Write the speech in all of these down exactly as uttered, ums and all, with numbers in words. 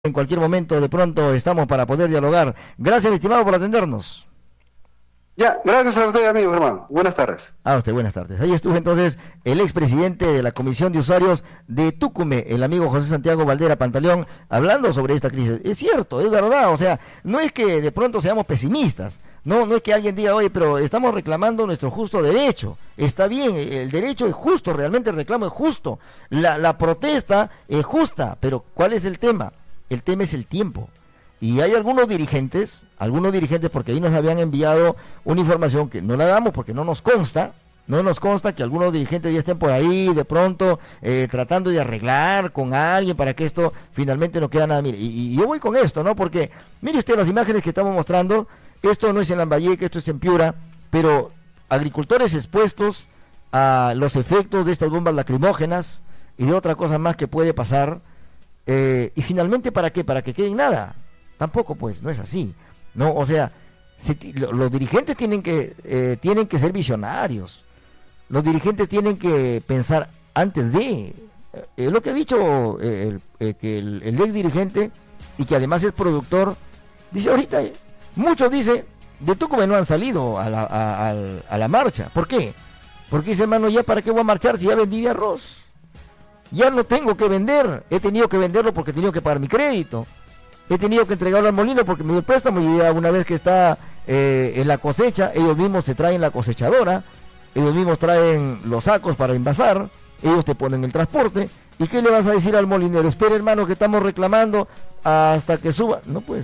En cualquier momento, de pronto, estamos para poder dialogar. Gracias, mi estimado, por atendernos. Ya, gracias a usted, amigo Germán. Buenas tardes. A usted, buenas tardes. Ahí estuvo entonces el expresidente de la Comisión de Usuarios de Tucume, el amigo José Santiago Valdera Pantaleón, hablando sobre esta crisis. Es cierto, es verdad, o sea, no es que de pronto seamos pesimistas, no, no es que alguien diga, oye, pero estamos reclamando nuestro justo derecho. Está bien, el derecho es justo, realmente el reclamo es justo, la, la protesta es justa, pero ¿cuál es el tema? El tema es el tiempo. Y hay algunos dirigentes, algunos dirigentes, porque ahí nos habían enviado una información que no la damos porque no nos consta, no nos consta que algunos dirigentes ya estén por ahí de pronto eh, tratando de arreglar con alguien para que esto finalmente no quede nada. Mire, y, y yo voy con esto, ¿no? Porque mire usted las imágenes que estamos mostrando, esto no es en Lambayeque, esto es en Piura, pero agricultores expuestos a los efectos de estas bombas lacrimógenas y de otra cosa más que puede pasar. Eh, y finalmente, ¿para qué? Para que quede en nada. Tampoco, pues, no es así, ¿no? O sea, se, lo, los dirigentes tienen que, eh, tienen que ser visionarios. Los dirigentes tienen que pensar antes de... Eh, lo que ha dicho eh, el, eh, que el, el ex dirigente, y que además es productor, dice ahorita, eh, muchos dicen, de Tucumán no han salido a la, a, a, a la marcha. ¿Por qué? Porque dice, hermano, ¿ya para qué voy a marchar si ya vendí mi arroz? Ya no tengo que vender, he tenido que venderlo porque he tenido que pagar mi crédito, he tenido que entregarlo al molino porque me dio el préstamo, y ya una vez que está eh, en la cosecha, ellos mismos se traen la cosechadora, ellos mismos traen los sacos para envasar, ellos te ponen el transporte. ¿Y qué le vas a decir al molinero? Espera, hermano, que estamos reclamando hasta que suba. No, pues,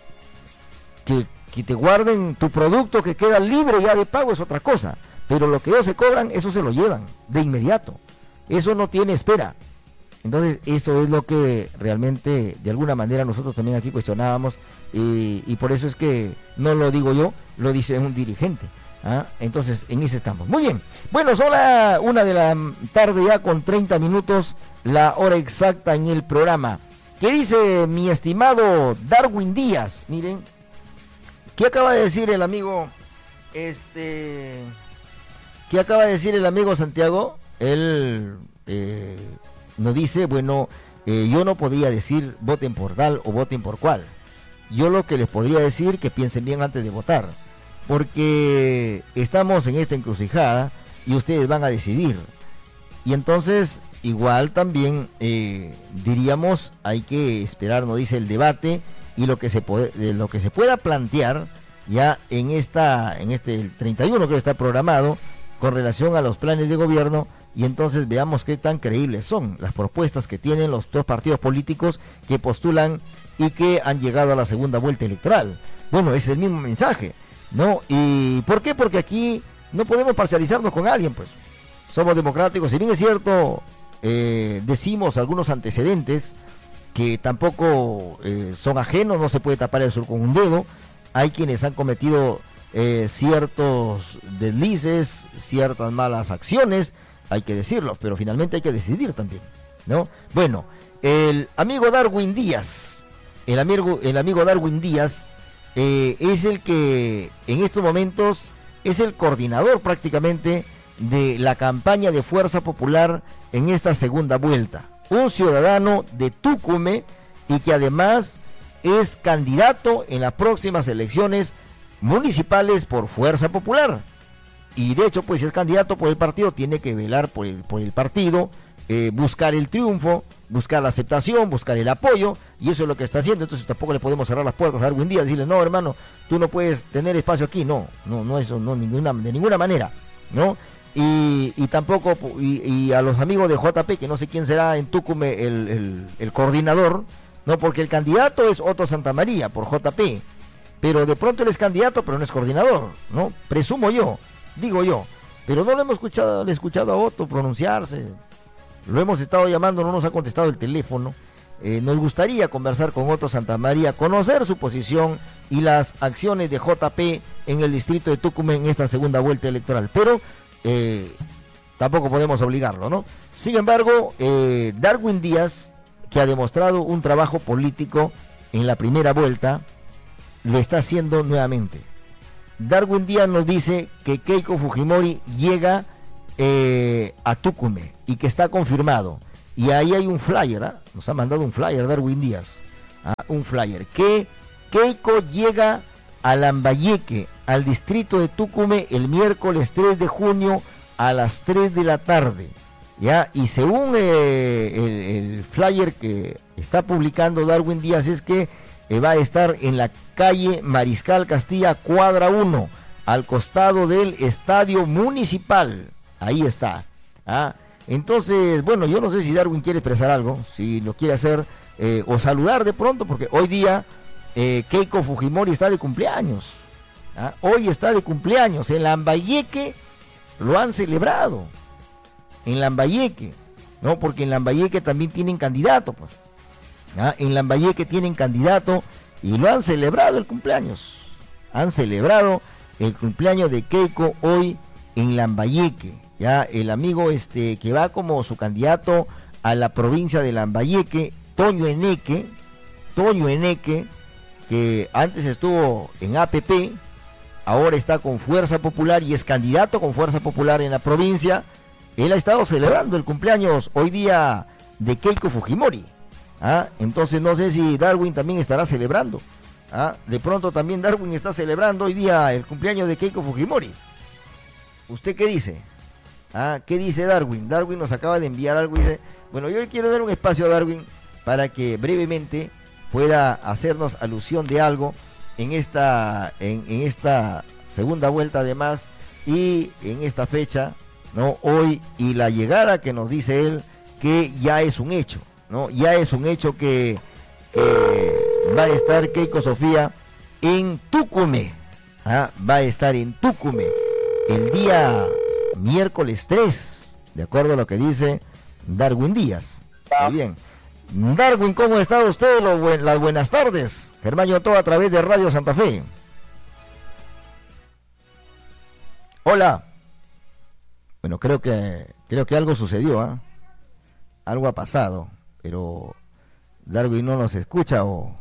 que, que te guarden tu producto que queda libre ya de pago es otra cosa, pero lo que ellos se cobran, eso se lo llevan de inmediato. Eso no tiene espera. Entonces, eso es lo que realmente, de alguna manera, nosotros también aquí cuestionábamos, y, y por eso es que no lo digo yo, lo dice un dirigente. ¿Ah? Entonces, en ese estamos. Muy bien. Bueno, son la una de la tarde ya con treinta minutos, la hora exacta en el programa. ¿Qué dice mi estimado Darwin Díaz? Miren, ¿qué acaba de decir el amigo, este, qué acaba de decir el amigo Santiago? Él eh, nos dice, bueno, eh, yo no podía decir voten por tal o voten por cual. Yo lo que les podría decir que piensen bien antes de votar, porque estamos en esta encrucijada y ustedes van a decidir. Y entonces, igual también eh, diríamos, hay que esperar, nos dice, el debate y lo que se puede, lo que se pueda plantear ya en esta, en este el treinta y uno, creo que está programado, con relación a los planes de gobierno. Y entonces veamos qué tan creíbles son las propuestas que tienen los dos partidos políticos que postulan y que han llegado a la segunda vuelta electoral. Bueno, ese es el mismo mensaje, ¿no? ¿Y por qué? Porque aquí no podemos parcializarnos con alguien, pues. Somos democráticos, si bien es cierto, eh, decimos algunos antecedentes que tampoco eh, son ajenos, no se puede tapar el sol con un dedo. Hay quienes han cometido eh, ciertos deslices, ciertas malas acciones, hay que decirlo, pero finalmente hay que decidir también, ¿no? Bueno, el amigo Darwin Díaz, el amigo, el amigo Darwin Díaz eh, es el que en estos momentos es el coordinador prácticamente de la campaña de Fuerza Popular en esta segunda vuelta. Un ciudadano de Tucumán y que además es candidato en las próximas elecciones municipales por Fuerza Popular. Y de hecho, pues si es candidato por el partido, tiene que velar por el, por el partido, eh, buscar el triunfo, buscar la aceptación, buscar el apoyo, y eso es lo que está haciendo. Entonces tampoco le podemos cerrar las puertas a Darwin Díaz, decirle, no, hermano, tú no puedes tener espacio aquí. No, no, no, eso, no, ninguna, de ninguna manera, ¿no? Y, y tampoco, y, y a los amigos de J P, que no sé quién será en Tucumán el, el, el coordinador, ¿no? Porque el candidato es Otto Santamaría por J P, pero de pronto él es candidato, pero no es coordinador, ¿no? Presumo yo. Digo yo, pero no lo hemos escuchado, le he escuchado a Otto pronunciarse, lo hemos estado llamando, no nos ha contestado el teléfono. Eh, nos gustaría conversar con Otto Santamaría, conocer su posición y las acciones de J P en el distrito de Tucumán en esta segunda vuelta electoral, pero eh, tampoco podemos obligarlo, ¿no? Sin embargo, eh, Darwin Díaz, que ha demostrado un trabajo político en la primera vuelta, lo está haciendo nuevamente. Darwin Díaz nos dice que Keiko Fujimori llega eh, a Tucumán y que está confirmado. Y ahí hay un flyer, ¿eh? Nos ha mandado un flyer Darwin Díaz. ¿ah? Un flyer. Que Keiko llega a Lambayeque, al distrito de Tucumé, el miércoles tres de junio a las tres de la tarde. ¿Ya? Y según eh, el, el flyer que está publicando Darwin Díaz, es que eh, va a estar en la calle Mariscal Castilla, cuadra uno, al costado del Estadio Municipal. Ahí está. ¿Ah? Entonces, bueno, yo no sé si Darwin quiere expresar algo, si lo quiere hacer, eh, o saludar de pronto, porque hoy día eh, Keiko Fujimori está de cumpleaños. ¿Ah? Hoy está de cumpleaños. En Lambayeque lo han celebrado. En Lambayeque, ¿no? Porque en Lambayeque también tienen candidato, pues. ¿Ah? En Lambayeque tienen candidato y lo han celebrado el cumpleaños. Han celebrado el cumpleaños de Keiko hoy en Lambayeque. Ya el amigo este que va como su candidato a la provincia de Lambayeque, Toño Eneque, Toño Eneque, que antes estuvo en A P P, ahora está con Fuerza Popular y es candidato con Fuerza Popular en la provincia. Él ha estado celebrando el cumpleaños hoy día de Keiko Fujimori. ¿Ah? Entonces no sé si Darwin también estará celebrando. ¿Ah? De pronto también Darwin está celebrando hoy día el cumpleaños de Keiko Fujimori. ¿Usted qué dice? ¿Ah? ¿Qué dice Darwin? Darwin nos acaba de enviar algo y dice, bueno, yo le quiero dar un espacio a Darwin para que brevemente pueda hacernos alusión de algo en esta, en, en esta segunda vuelta además y en esta fecha, ¿no? Hoy, y la llegada que nos dice él que ya es un hecho, ¿no? Ya es un hecho que, que va a estar Keiko Sofía en Tucumé. ¿Ah? Va a estar en Tucumé el día miércoles tres, de acuerdo a lo que dice Darwin Díaz. Muy bien. Darwin, ¿cómo está usted? Lo buen, las buenas tardes. Germán Yotó a través de Radio Santa Fe. Hola. Bueno, creo que creo que algo sucedió, ¿eh? Algo ha pasado, pero Darwin no nos escucha o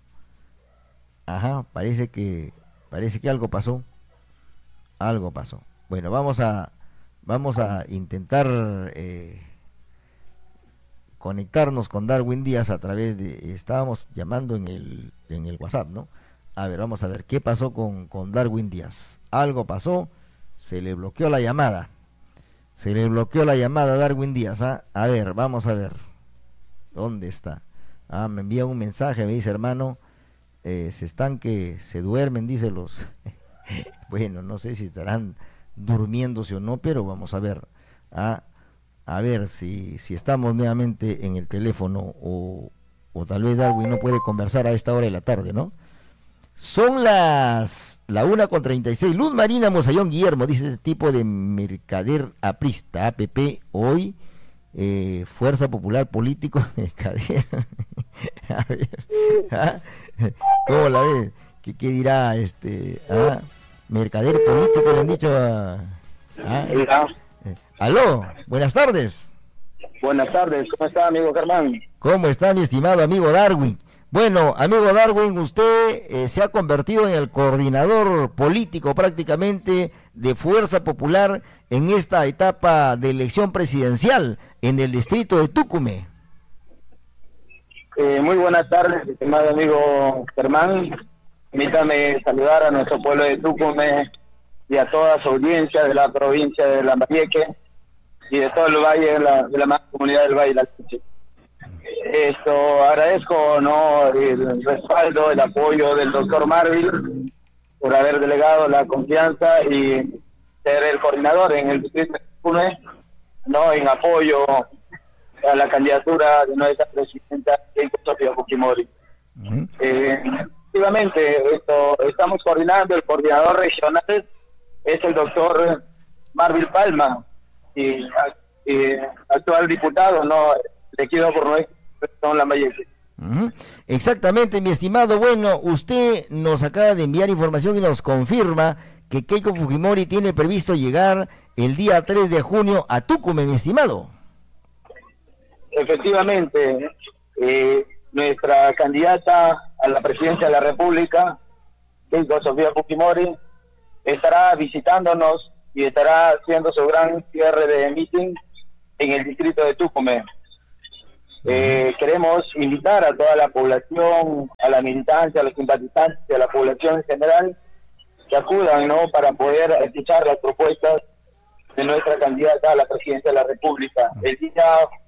ajá, parece que parece que algo pasó. Algo pasó. Bueno, vamos a vamos a intentar eh, conectarnos con Darwin Díaz a través de, estábamos llamando en el en el WhatsApp, ¿no? A ver, vamos a ver qué pasó con con Darwin Díaz. Algo pasó, se le bloqueó la llamada. Se le bloqueó la llamada a Darwin Díaz. ¿Ah? A ver, vamos a ver. ¿Dónde está? Ah, me envía un mensaje, me dice, hermano, eh, se están que se duermen, dice los. Bueno, no sé si estarán durmiéndose o no, pero vamos a ver. Ah, a ver si, si estamos nuevamente en el teléfono o, o tal vez Darwin no puede conversar a esta hora de la tarde, ¿no? Son las la una con treinta y seis. Luz Marina Mosayón Guillermo dice este tipo de mercader aprista, A P P, hoy, eh, Fuerza Popular Político, mercader. A ver, ¿ah? ¿Cómo la ve? ¿Qué, qué dirá este? ¿Ah? Mercader político le han dicho a... ¿Ah? Eh, aló, buenas tardes. Buenas tardes, ¿cómo está, amigo Germán? ¿Cómo está, mi estimado amigo Darwin? Bueno, amigo Darwin, usted eh, se ha convertido en el coordinador político prácticamente de Fuerza Popular en esta etapa de elección presidencial en el distrito de Tucumé. Eh, muy buenas tardes, estimado amigo Germán. Permítame saludar a nuestro pueblo de Tucumé y a toda su audiencia de la provincia de Lambayeque y de todo el valle, de la, de la más comunidad del Valle de la Leche. Esto, agradezco no el respaldo, el apoyo del doctor Marvil por haber delegado la confianza y ser el coordinador en el distrito de Tucumé, no en apoyo a la candidatura de nuestra presidenta Keiko Sofía Fujimori. Uh-huh. Eh, efectivamente, esto, estamos coordinando, el coordinador regional es el doctor Marvil Palma, y, y actual diputado, no elegido por nuestra Lambayeque. Uh-huh. Exactamente, mi estimado. Bueno, usted nos acaba de enviar información y nos confirma que Keiko Fujimori tiene previsto llegar el día tres de junio a Tucumé, mi estimado. Efectivamente, eh, nuestra candidata a la presidencia de la República, Keiko Sofía Fujimori, estará visitándonos y estará haciendo su gran cierre de meeting en el distrito de Tucumé. Eh, queremos invitar a toda la población, a la militancia, a los simpatizantes, a la población en general, que acudan, ¿no?, para poder escuchar las propuestas de nuestra candidata a la presidencia de la República. El día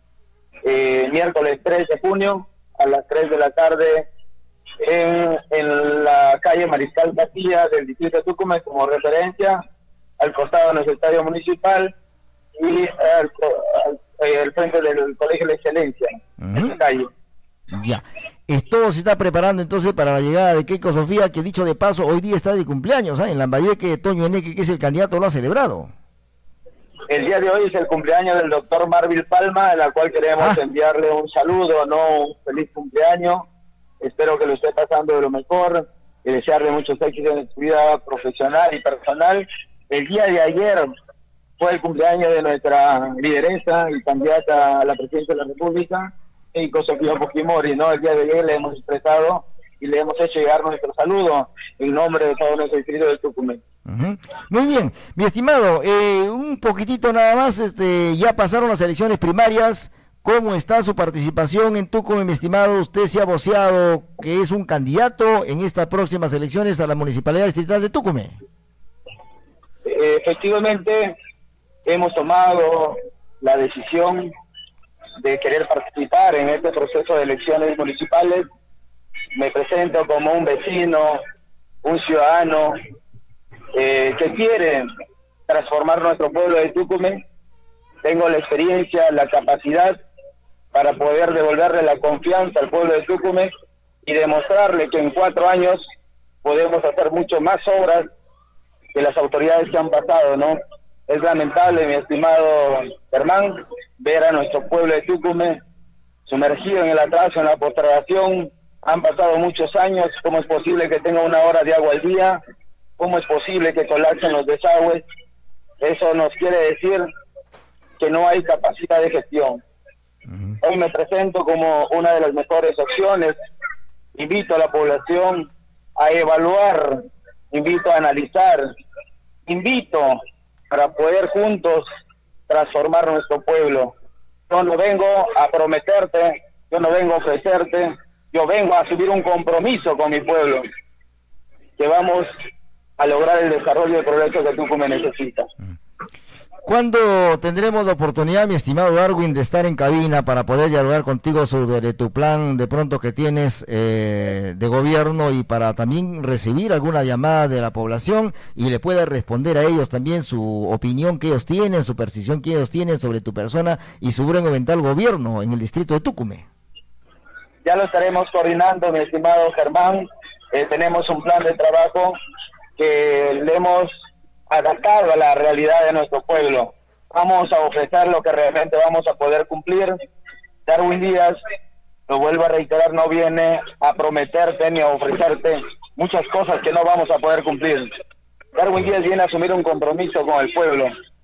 eh, miércoles tres de junio, a las tres de la tarde, en, en la calle Mariscal Castilla del distrito de Tucumán, como referencia, al costado de nuestro estadio municipal y al, al, al frente del Colegio de la Excelencia, uh-huh. en esa calle. Ya, esto se está preparando entonces para la llegada de Keiko Sofía, que dicho de paso, hoy día está de cumpleaños, ¿eh? En Lambayeque, Toño Eneque, que es el candidato, lo ha celebrado. El día de hoy es el cumpleaños del doctor Marvil Palma, en la cual queremos ah. enviarle un saludo, no un feliz cumpleaños. Espero que lo esté pasando de lo mejor, y desearle muchos éxitos en su vida profesional y personal. El día de ayer fue el cumpleaños de nuestra lideresa y candidata a la presidencia de la República, Keiko Sofía Fujimori, ¿no? El día de ayer le hemos expresado y le hemos hecho llegar nuestro saludo en nombre de todo nuestro distrito de Tucumán. Uh-huh. Muy bien, mi estimado, eh, un poquitito nada más, este, ya pasaron las elecciones primarias. ¿Cómo está su participación en Tucumán, mi estimado? Usted se ha voceado que es un candidato en estas próximas elecciones a la Municipalidad Distrital de Tucumán. Efectivamente, hemos tomado la decisión de querer participar en este proceso de elecciones municipales. Me presento como un vecino, un ciudadano eh, que quiere transformar nuestro pueblo de Tucumán. Tengo la experiencia, la capacidad para poder devolverle la confianza al pueblo de Tucumán y demostrarle que en cuatro años podemos hacer mucho más obras que las autoridades que han pasado, ¿no? Es lamentable, mi estimado Germán, ver a nuestro pueblo de Tucumán sumergido en el atraso, en la postergación. Han pasado muchos años. ¿Cómo es posible que tenga una hora de agua al día? ¿Cómo es posible que colapsen los desagües? Eso nos quiere decir que no hay capacidad de gestión. Uh-huh. Hoy me presento como una de las mejores opciones. Invito a la población a evaluar, invito a analizar, invito para poder juntos transformar nuestro pueblo. Yo no vengo a prometerte, yo no vengo a ofrecerte, yo vengo a asumir un compromiso con mi pueblo, que vamos a lograr el desarrollo y el progreso que Tucumán necesita. ¿Cuándo tendremos la oportunidad, mi estimado Darwin, de estar en cabina para poder dialogar contigo sobre tu plan de pronto que tienes eh, de gobierno y para también recibir alguna llamada de la población y le pueda responder a ellos también su opinión que ellos tienen, su percepción que ellos tienen sobre tu persona y su buen eventual gobierno en el distrito de Tucumán? Ya lo estaremos coordinando, mi estimado Germán. Eh, tenemos un plan de trabajo que le hemos adaptado a la realidad de nuestro pueblo. Vamos a ofrecer lo que realmente vamos a poder cumplir. Darwin Díaz, lo vuelvo a reiterar, no viene a prometerte ni a ofrecerte muchas cosas que no vamos a poder cumplir. Darwin Díaz viene a asumir un compromiso con el pueblo.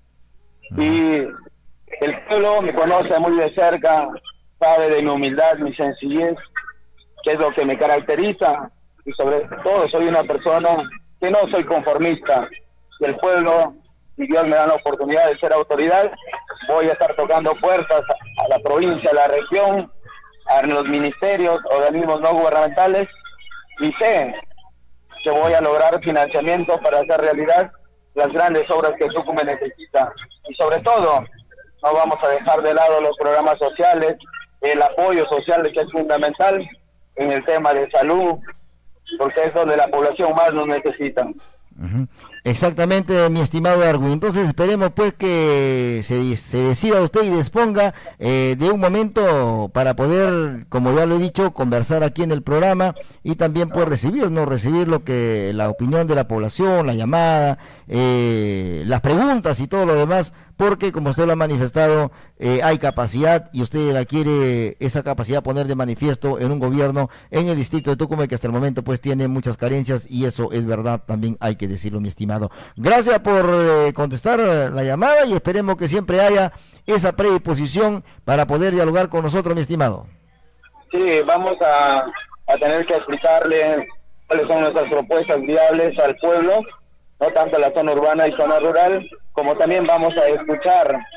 Y el pueblo me conoce muy de cerca, sabe de mi humildad, mi sencillez, que es lo que me caracteriza. Y sobre todo soy una persona que no soy conformista. Si el pueblo y Dios me dan la oportunidad de ser autoridad, voy a estar tocando puertas a la provincia, a la región, a los ministerios, organismos no gubernamentales, y sé que voy a lograr financiamiento para hacer realidad las grandes obras que Tucumán necesita. Y sobre todo, no vamos a dejar de lado los programas sociales, el apoyo social que es fundamental en el tema de salud, porque es donde la población más nos necesita. Uh-huh. Exactamente, mi estimado Darwin. Entonces esperemos pues que se, se decida usted y disponga eh, de un momento para poder, como ya lo he dicho, conversar aquí en el programa y también pues recibir, ¿no? Recibir lo que la opinión de la población, la llamada, eh, las preguntas y todo lo demás, porque como usted lo ha manifestado, eh, hay capacidad y usted la quiere, esa capacidad poner de manifiesto en un gobierno en el distrito de Tucumán que hasta el momento pues tiene muchas carencias y eso es verdad, también hay que decirlo, mi estimado. Gracias por eh, contestar la llamada y esperemos que siempre haya esa predisposición para poder dialogar con nosotros, mi estimado. Sí, vamos a, a tener que explicarle cuáles son nuestras propuestas viables al pueblo, no tanto la zona urbana y zona rural, como también vamos a escuchar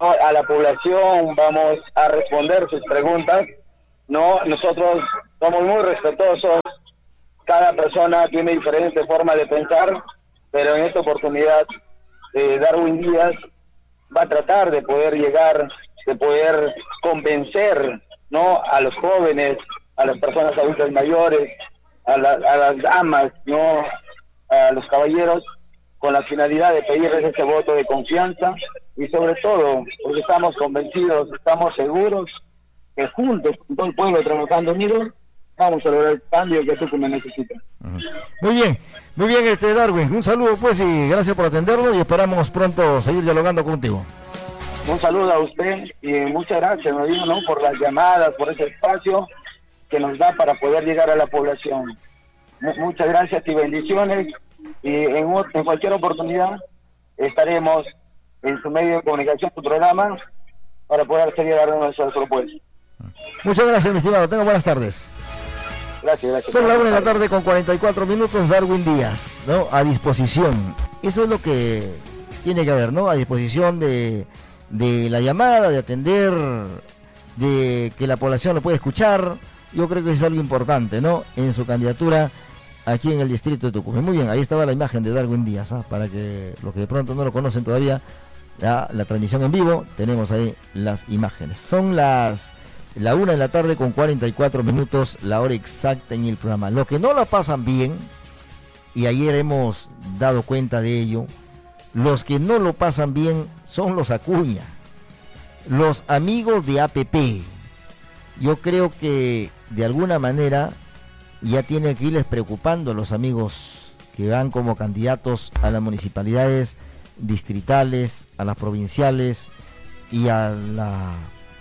a la población, vamos a responder sus preguntas. No, nosotros somos muy respetuosos, cada persona tiene diferentes formas de pensar, pero en esta oportunidad eh, Darwin Díaz va a tratar de poder llegar, de poder convencer, ¿no?, a los jóvenes, a las personas adultas mayores, a, la, a las damas, ¿no?, a los caballeros, con la finalidad de pedirles ese voto de confianza y sobre todo porque estamos convencidos, estamos seguros que juntos, con todo el pueblo trabajando unidos, vamos a lograr el cambio que Tucumán necesita. Muy bien, muy bien, este Darwin, un saludo pues y gracias por atendernos y esperamos pronto seguir dialogando contigo. Un saludo a usted y muchas gracias, ¿no digo, no, por las llamadas, por ese espacio que nos da para poder llegar a la población. Muchas gracias y bendiciones, y en, en cualquier oportunidad estaremos en su medio de comunicación, su programa, para poder seguir dando nuestras propuestas. Muchas gracias, mi estimado, tenga buenas tardes. Gracias, gracias. Son la una de la tarde con cuarenta y cuatro minutos, Darwin Díaz, ¿no?, a disposición. Eso es lo que tiene que haber, ¿no?, a disposición de, de la llamada, de atender, de que la población lo pueda escuchar. Yo creo que es algo importante, ¿no?, en su candidatura aquí en el distrito de Tucumán. Muy bien, ahí estaba la imagen de Darwin Díaz, ¿eh?, para que los que de pronto no lo conocen todavía, ya, la transmisión en vivo, tenemos ahí las imágenes. Son las la una de la tarde con cuarenta y cuatro minutos, la hora exacta en el programa. Lo que no la pasan bien, y ayer hemos dado cuenta de ello, los que no lo pasan bien son los Acuña, los amigos de A P P. Yo creo que de alguna manera ya tiene que irles preocupando a los amigos que van como candidatos a las municipalidades distritales, a las provinciales y a la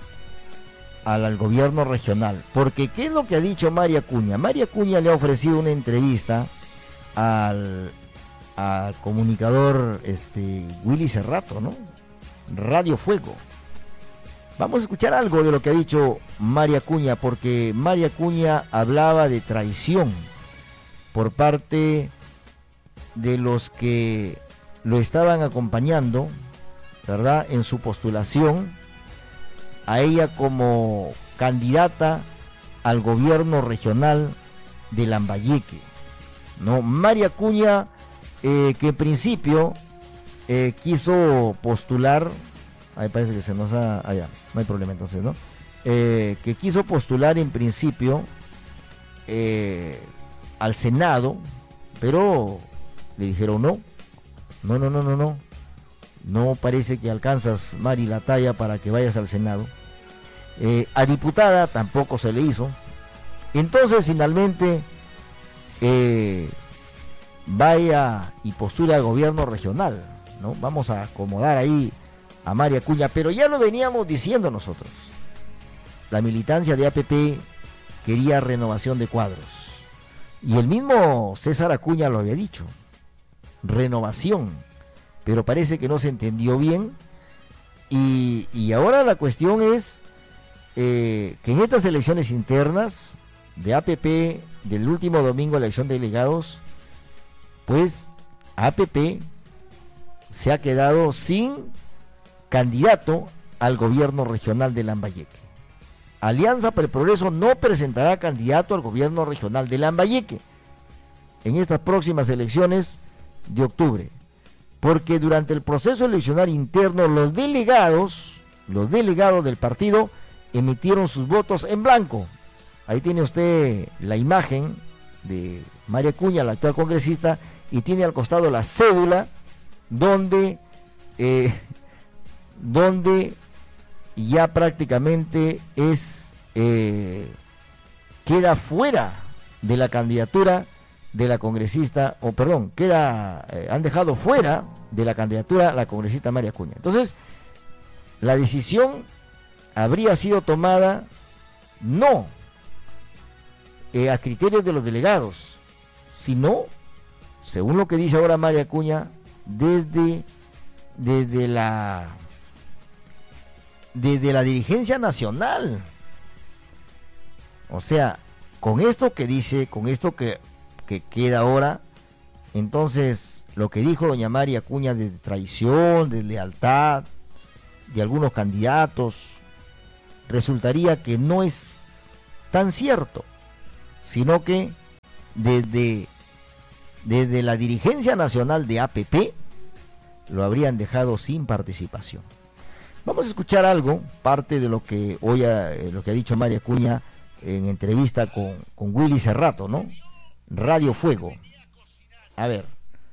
al, al gobierno regional. Porque ¿qué es lo que ha dicho María Acuña? María Acuña le ha ofrecido una entrevista al, al comunicador este Willy Cerrato, ¿no?, Radio Fuego. Vamos a escuchar algo de lo que ha dicho María Acuña, porque María Acuña hablaba de traición por parte de los que lo estaban acompañando, ¿verdad?, en su postulación a ella como candidata al gobierno regional de Lambayeque, ¿no? María Acuña, eh, que en principio eh, quiso postular, ahí parece que se nos ha, allá, ah, no hay problema entonces, ¿no? Eh, que quiso postular en principio eh, al Senado, pero le dijeron no, no, no, no, no, no, no parece que alcanzas, Mari, la talla para que vayas al Senado. Eh, a diputada tampoco se le hizo. Entonces finalmente eh, vaya y postula al gobierno regional, ¿no? Vamos a acomodar ahí a María Acuña, pero ya lo veníamos diciendo nosotros. La militancia de A P P quería renovación de cuadros. Y el mismo César Acuña lo había dicho. Renovación. Pero parece que no se entendió bien. Y, y ahora la cuestión es eh, que en estas elecciones internas de A P P, del último domingo, elección de delegados, pues A P P se ha quedado sin candidato al gobierno regional de Lambayeque. Alianza para el Progreso no presentará candidato al gobierno regional de Lambayeque en estas próximas elecciones de octubre, porque durante el proceso eleccional interno los delegados, los delegados del partido emitieron sus votos en blanco. Ahí tiene usted la imagen de María Acuña, la actual congresista, y tiene al costado la cédula donde eh, donde ya prácticamente es eh, queda fuera de la candidatura de la congresista, o perdón, queda eh, han dejado fuera de la candidatura la congresista María Acuña. Entonces, la decisión habría sido tomada no eh, a criterios de los delegados, sino, según lo que dice ahora María Acuña, desde, desde la desde la dirigencia nacional. O sea, con esto que dice, con esto que, que queda ahora, entonces lo que dijo doña María Acuña de traición, de lealtad, de algunos candidatos, resultaría que no es tan cierto, sino que desde, desde la dirigencia nacional de A P P lo habrían dejado sin participación. Vamos a escuchar algo, parte de lo que hoy ha, lo que ha dicho María Acuña en entrevista con, con Willy Cerrato, ¿no? Radio Fuego. A ver.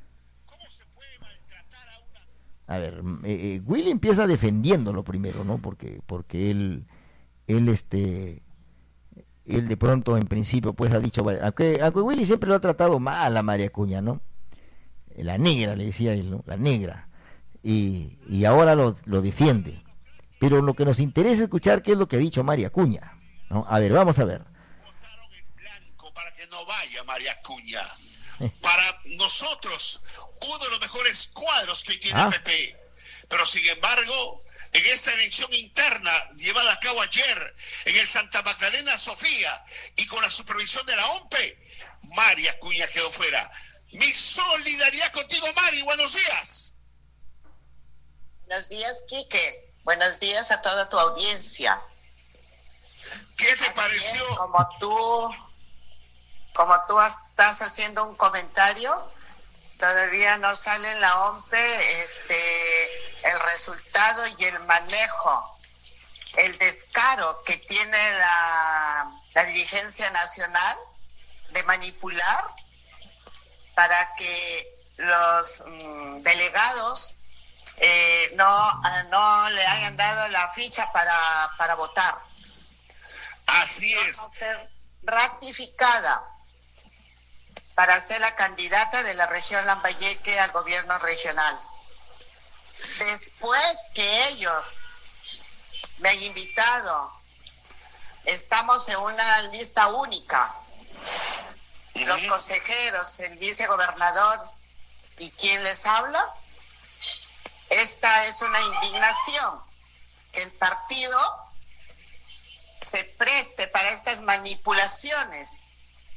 A ver, eh, eh, Willy empieza defendiéndolo primero, ¿no? Porque, porque él, él, este, él de pronto en principio pues ha dicho, aunque, aunque Willy siempre lo ha tratado mal a María Acuña, ¿no? La negra, le decía él, ¿no? La negra. Y, y ahora lo, lo defiende. Pero lo que nos interesa escuchar qué es lo que ha dicho María Acuña, ¿no? A ver, vamos a ver. Votaron en blanco para que no vaya María Acuña. Para nosotros, uno de los mejores cuadros que tiene ah. el P P. Pero sin embargo, en esta elección interna llevada a cabo ayer en el Santa Magdalena Sofía y con la supervisión de la O M P E, María Acuña quedó fuera. Mi solidaridad contigo, Mari. Buenos días. Buenos días, Quique. Buenos días a toda tu audiencia. ¿Qué te Así pareció? Es, como tú, como tú estás haciendo un comentario, todavía no sale en la O M P E este, el resultado y el manejo, el descaro que tiene la, la dirigencia nacional de manipular para que los mmm, delegados Eh, no, no le hayan dado la ficha para, para votar. Así es. Va a ser ratificada para ser la candidata de la región Lambayeque al gobierno regional. Después que ellos me han invitado, estamos en una lista única. Uh-huh. Los consejeros, el vicegobernador y quien les habla. Esta es una indignación, que el partido se preste para estas manipulaciones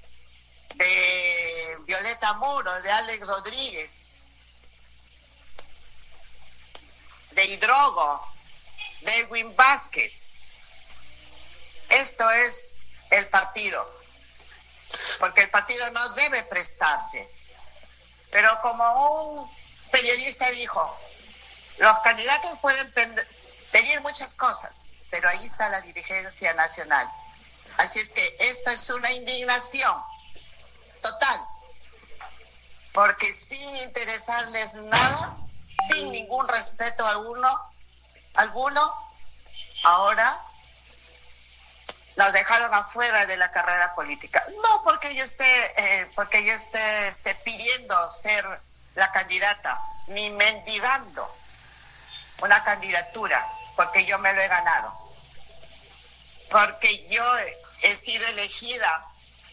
de Violeta Muro, de Alex Rodríguez, de Hidrogo, de Edwin Vázquez. Esto es el partido, porque el partido no debe prestarse. Pero como un periodista dijo, los candidatos pueden pedir muchas cosas, pero ahí está la dirigencia nacional. Así es que esto es una indignación total, porque sin interesarles nada, sin ningún respeto alguno, alguno, ahora nos dejaron afuera de la carrera política. No porque yo esté, eh, porque yo esté, esté pidiendo ser la candidata, ni mendigando una candidatura, porque yo me lo he ganado, porque yo he sido elegida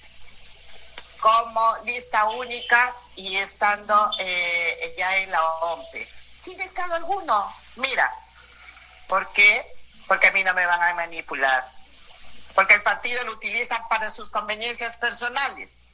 como lista única y estando eh, ya en la O M P E, sin descaro alguno. Mira, ¿por qué? Porque a mí no me van a manipular, porque el partido lo utilizan para sus conveniencias personales.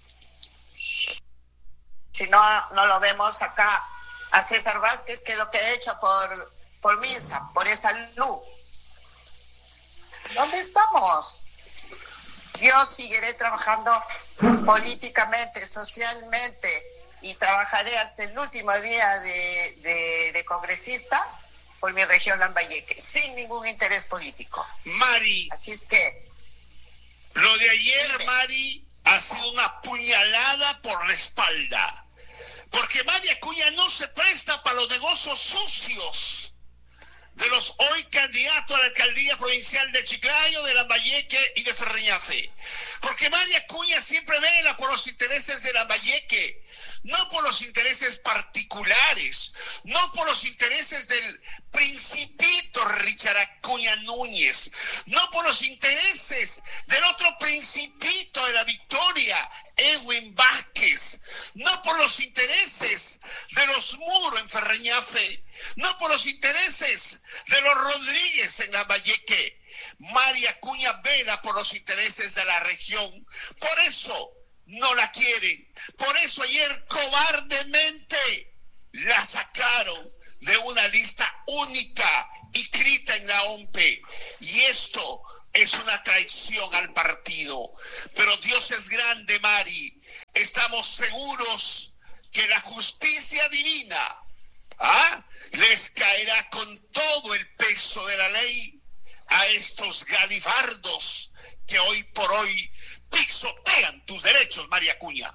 Si no, no lo vemos acá a César Vázquez, que es lo que he hecho por por Minsa, por esa luz. ¿Dónde estamos? Yo seguiré trabajando políticamente, socialmente, y trabajaré hasta el último día de, de, de congresista por mi región Lambayeque, sin ningún interés político. Mari. Así es que... Lo de ayer, dime. Mari, ha sido una puñalada por la espalda. Porque María Acuña no se presta para los negocios sucios de los hoy candidatos a la alcaldía provincial de Chiclayo, de Lambayeque y de Ferreñafe. Porque María Acuña siempre vela por los intereses de Lambayeque, no por los intereses particulares, no por los intereses del principito Richard Acuña Núñez, no por los intereses del otro principito de la Victoria, Edwin Vázquez, no por los intereses de los Muros en Ferreñafe, no por los intereses de los Rodríguez en Lambayeque. María Acuña vela por los intereses de la región. Por eso no la quieren. Por eso ayer cobardemente la sacaron de una lista única inscrita en la O M P. Y esto es una traición al partido. Pero Dios es grande, Mari. Estamos seguros que la justicia divina ¿ah? les caerá con todo el peso de la ley a estos galifardos que hoy por hoy pisotean tus derechos, María Acuña.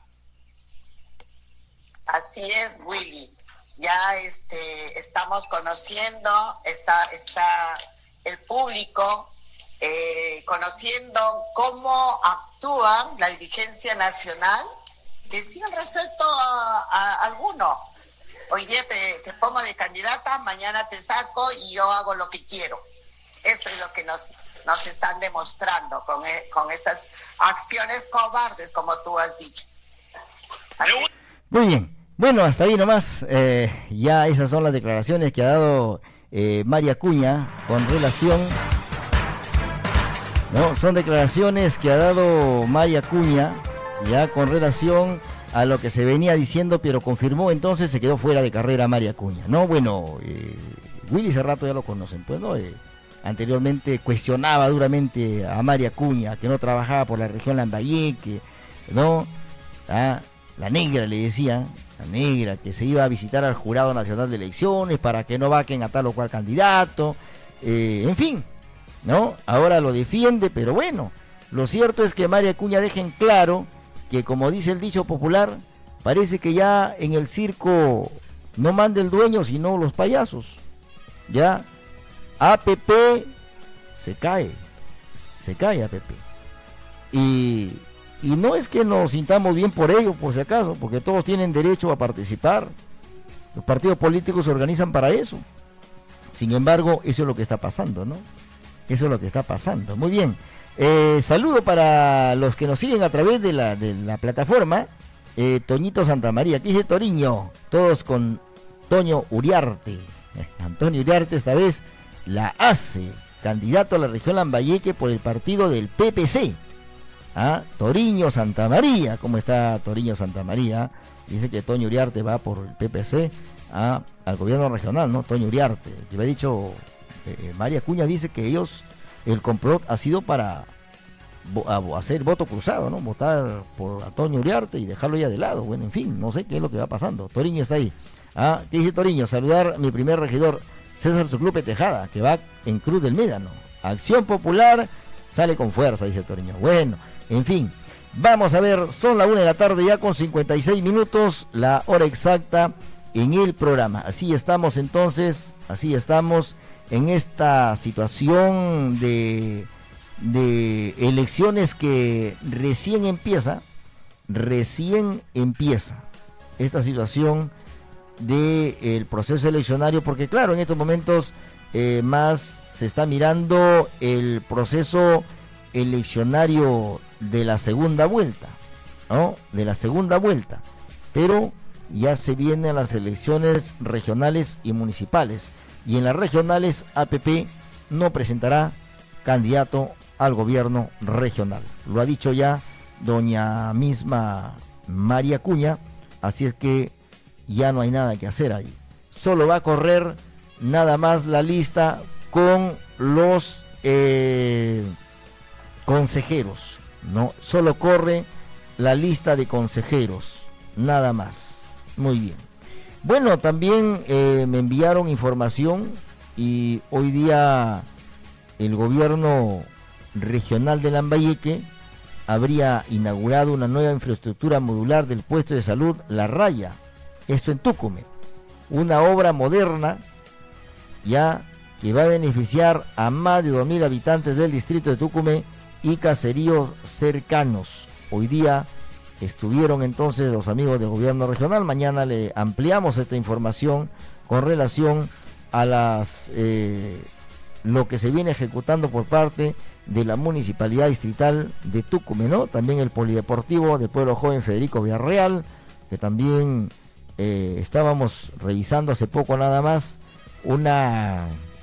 Así es, Willy. Ya este, estamos conociendo, está, está el público eh, conociendo cómo actúa la dirigencia nacional, que sin respeto a, a alguno. Hoy día te, te pongo de candidata, mañana te saco y yo hago lo que quiero. Eso es lo que nos, nos están demostrando con, con estas acciones cobardes, como tú has dicho. Así. Muy bien. Bueno, hasta ahí nomás. Eh, ya esas son las declaraciones que ha dado eh, María Acuña con relación... No, son declaraciones que ha dado María Acuña ya con relación a lo que se venía diciendo, pero confirmó, entonces se quedó fuera de carrera María Acuña. No, bueno, eh, Willy Cerrato ya lo conocen, pues, ¿no? Eh, anteriormente cuestionaba duramente a María Acuña, que no trabajaba por la región Lambayeque, ¿no? Ah, la negra le decían, la negra, que se iba a visitar al Jurado Nacional de Elecciones para que no vaquen a tal o cual candidato, eh, en fin, ¿no? Ahora lo defiende, pero bueno, lo cierto es que María Acuña deja en claro que, como dice el dicho popular, parece que ya en el circo no manda el dueño, sino los payasos. Ya, A P P se cae, se cae A P P. Y, y no es que nos sintamos bien por ello, por si acaso, porque todos tienen derecho a participar. Los partidos políticos se organizan para eso. Sin embargo, eso es lo que está pasando, ¿no? Eso es lo que está pasando. Muy bien. Eh, saludo para los que nos siguen a través de la, de la plataforma. Eh, Toñito Santamaría, aquí dice Toriño, todos con Toño Uriarte. Eh, Antonio Uriarte esta vez la hace candidato a la región Lambayeque por el partido del P P C. ¿Ah? Toriño Santamaría, ¿cómo está Toriño Santamaría? Dice que Toño Uriarte va por el P P C ¿ah? al gobierno regional, ¿no? Toño Uriarte, que le ha dicho eh, María Acuña, dice que ellos, el complot ha sido para a, hacer voto cruzado, ¿no? Votar por a Toño Uriarte y dejarlo ya de lado. Bueno, en fin, no sé qué es lo que va pasando. Toriño está ahí. ¿Ah? ¿Qué dice Toriño? Saludar a mi primer regidor, César Zuclupe Tejada, que va en Cruz del Médano. Acción Popular sale con fuerza, dice Toriño. Bueno, en fin, vamos a ver, son la una de la tarde ya con cincuenta y seis minutos, la hora exacta en el programa. Así estamos entonces, así estamos en esta situación de, de elecciones que recién empieza, recién empieza esta situación del proceso eleccionario, porque claro, en estos momentos eh, más se está mirando el proceso eleccionario de la segunda vuelta, ¿no? De la segunda vuelta, pero ya se vienen las elecciones regionales y municipales, y en las regionales A P P no presentará candidato al gobierno regional. Lo ha dicho ya doña misma María Acuña, así es que ya no hay nada que hacer ahí. Solo va a correr nada más la lista con los eh, consejeros, ¿no? Solo corre la lista de consejeros, nada más. Muy bien. Bueno, también eh, me enviaron información y hoy día el gobierno regional de Lambayeque habría inaugurado una nueva infraestructura modular del puesto de salud La Raya, esto en Tucumé, una obra moderna ya que va a beneficiar a más de dos mil habitantes del distrito de Tucumé y caseríos cercanos. Hoy día estuvieron entonces los amigos del gobierno regional. Mañana le ampliamos esta información con relación a las eh, lo que se viene ejecutando por parte de la Municipalidad Distrital de Tucumé, ¿no? También el Polideportivo de Pueblo Joven Federico Villarreal, que también eh, estábamos revisando hace poco nada más una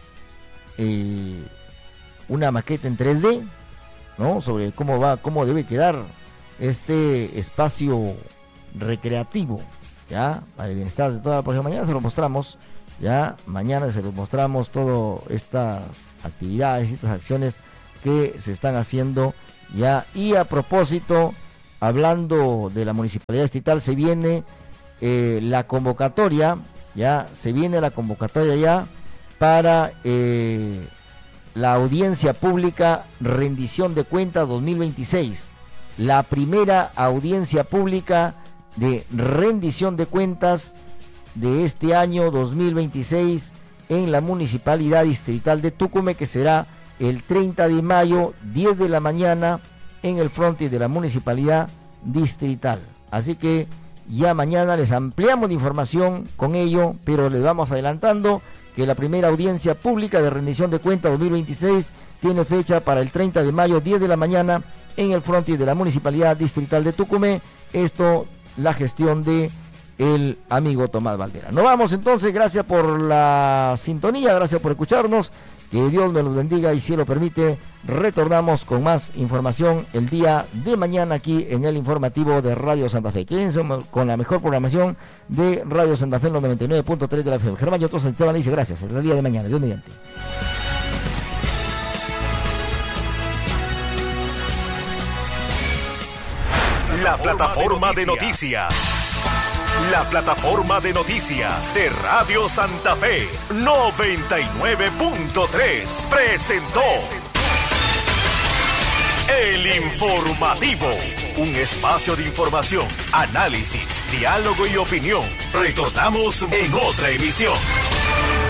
eh, una maqueta en tres D, ¿no? Sobre cómo va, cómo debe quedar este espacio recreativo, ya, para el bienestar de toda la población. Mañana se lo mostramos Ya mañana se les mostramos todas estas actividades, estas acciones que se están haciendo ya. Y a propósito, hablando de la Municipalidad Distrital, se viene eh, la convocatoria, ya se viene la convocatoria ya para eh, la audiencia pública rendición de cuentas dos mil veintiséis, la primera audiencia pública de rendición de cuentas de este año dos mil veintiséis en la Municipalidad Distrital de Tucumán, que será el treinta de mayo, diez de la mañana, en el frontis de la Municipalidad Distrital. Así que ya mañana les ampliamos de información con ello, pero les vamos adelantando que la primera audiencia pública de rendición de cuentas dos mil veintiséis tiene fecha para el treinta de mayo, diez de la mañana, en el frontis de la Municipalidad Distrital de Tucumán. Esto, la gestión de el amigo Tomás Valdera. Nos vamos entonces, gracias por la sintonía, gracias por escucharnos, que Dios nos los bendiga y si lo permite, retornamos con más información el día de mañana aquí en el informativo de Radio Santa Fe. Quédense con la mejor programación de Radio Santa Fe en los noventa y nueve punto tres de la F M. Germán Yotosa Esteban le dice gracias, el día de mañana, Dios mediante. La plataforma de noticias. La plataforma de noticias de Radio Santa Fe noventa y nueve punto tres presentó El Informativo, un espacio de información, análisis, diálogo y opinión. Retornamos en otra emisión.